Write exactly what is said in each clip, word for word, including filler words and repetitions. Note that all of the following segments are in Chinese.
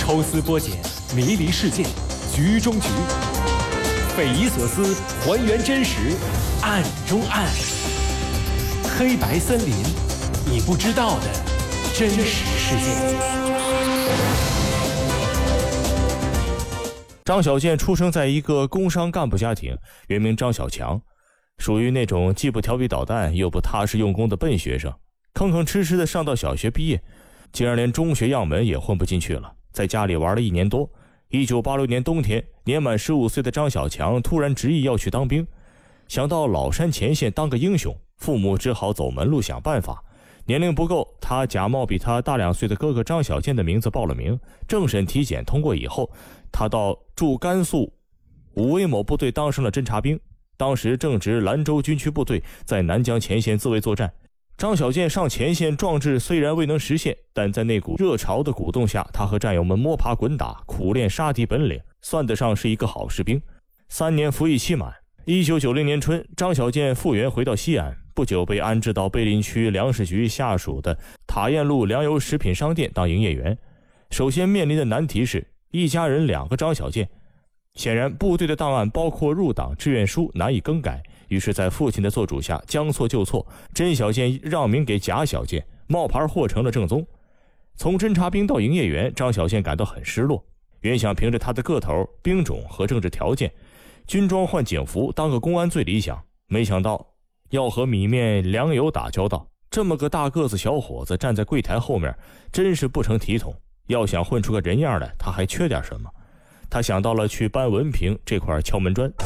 抽丝剥茧，迷离事件，局中局，匪夷所思，还原真实，暗中暗。黑白森林，你不知道的真实世界。 张小健出生在一个工商干部家庭，原名张小强，属于那种既不调皮捣蛋又不踏实用功的笨学生，吭吭哧哧的上到小学毕业，竟然连中学样本也混不进去了，在家里玩了一年多。一九八六年冬天，年满十五岁的张小强突然执意要去当兵，想到老山前线当个英雄，父母只好走门路想办法。年龄不够，他假冒比他大两岁的哥哥张小健的名字报了名，政审体检通过以后，他到驻甘肃武威某部队当上了侦察兵，当时正值兰州军区部队在南疆前线自卫作战。张小健上前线壮志虽然未能实现，但在那股热潮的鼓动下，他和战友们摸爬滚打，苦练杀敌本领，算得上是一个好士兵。三年服役期满，一九九零年春，张小健复员回到西安，不久被安置到碑林区粮食局下属的塔堰路粮油食品商店当营业员。首先面临的难题是一家人两个张小健，显然部队的档案包括入党志愿书难以更改，于是在父亲的做主下将错就错，真小健让名给假小健，冒牌货成了正宗。从侦察兵到营业员，张小健感到很失落，原想凭着他的个头、兵种和政治条件，军装换警服当个公安最理想，没想到要和米面粮油打交道，这么个大个子小伙子站在柜台后面，真是不成体统。要想混出个人样来，他还缺点什么？他想到了去搬文凭这块敲门砖。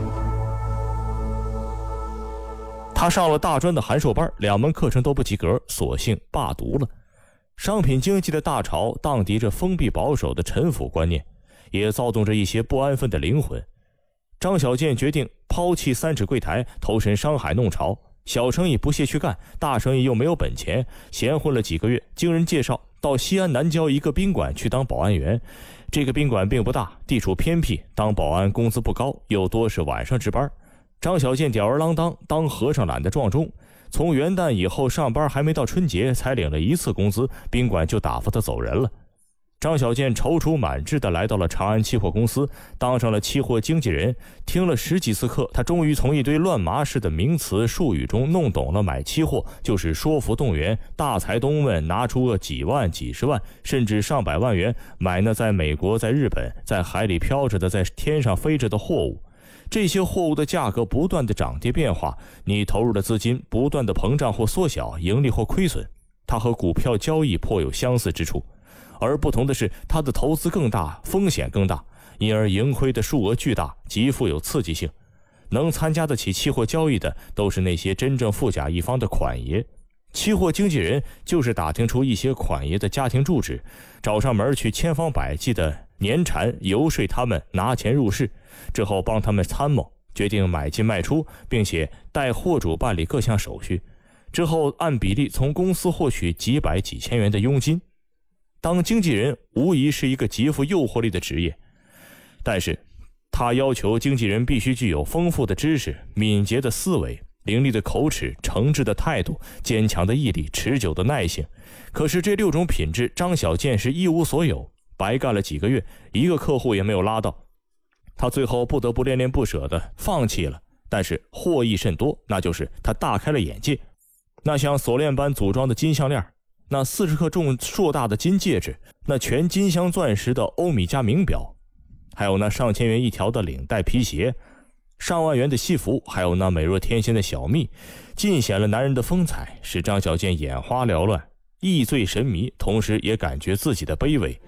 他上了大专的函授班，两门课程都不及格，索性罢读了。商品经济的大潮荡涤着封闭保守的陈腐观念，也躁动着一些不安分的灵魂。张小健决定抛弃三尺柜台，投身商海弄潮。小生意不屑去干，大生意又没有本钱，闲混了几个月，经人介绍到西安南郊一个宾馆去当保安员。这个宾馆并不大，地处偏僻，当保安工资不高，又多是晚上值班。张小健吊儿郎当，当和尚懒得撞钟，从元旦以后上班还没到春节，才领了一次工资，宾馆就打发他走人了。张小健踌躇满志地来到了长安期货公司，当上了期货经纪人。听了十几次课，他终于从一堆乱麻式的名词术语中弄懂了买期货就是说服动员大财东们拿出个几万、几十万甚至上百万元买那在美国、在日本、在海里飘着的、在天上飞着的货物。这些货物的价格不断的涨跌变化，你投入的资金不断的膨胀或缩小，盈利或亏损，它和股票交易颇有相似之处。而不同的是，它的投资更大，风险更大，因而盈亏的数额巨大，极富有刺激性。能参加得起期货交易的，都是那些真正富甲一方的款爷。期货经纪人就是打听出一些款爷的家庭住址，找上门去千方百计的年缠游说他们拿钱入市，之后帮他们参谋，决定买进卖出，并且代货主办理各项手续，之后按比例从公司获取几百几千元的佣金。当经纪人无疑是一个极富诱惑力的职业，但是他要求经纪人必须具有丰富的知识、敏捷的思维、伶俐的口齿、诚挚的态度、坚强的毅力、持久的耐性。可是这六种品质张小健是一无所有，白干了几个月，一个客户也没有拉到。他最后不得不恋恋不舍地放弃了，但是获益甚多，那就是他大开了眼界。那像锁链般组装的金项链，那四十克重硕大的金戒指，那全金镶钻石的欧米茄名表，还有那上千元一条的领带皮鞋，上万元的西服，还有那美若天仙的小蜜，尽显了男人的风采，使张小健眼花缭乱，意醉神迷，同时也感觉自己的卑微。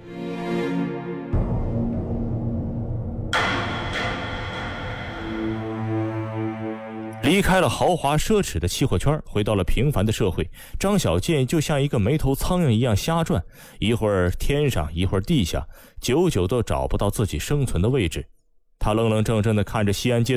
离开了豪华奢侈的期货圈，回到了平凡的社会，张小健就像一个没头苍蝇一样瞎转，一会儿天上一会儿地下，久久都找不到自己生存的位置。他愣愣怔怔地看着西安街